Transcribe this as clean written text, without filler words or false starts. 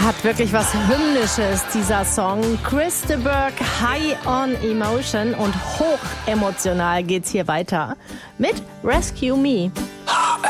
Hat wirklich was Hymnisches, dieser Song. Chris de Burgh, High on Emotion, und hoch emotional geht's hier weiter mit Rescue Me.